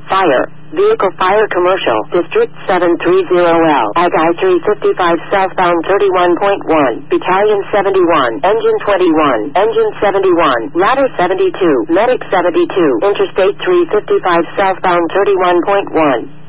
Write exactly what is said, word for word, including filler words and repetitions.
Fire. Vehicle fire commercial. District seven three zero L. Ag I three fifty-five southbound thirty-one point one. Battalion seventy-one. Engine twenty-one. Engine seventy-one. Ladder seventy-two. Medic seventy-two. Interstate three fifty-five southbound thirty-one point one.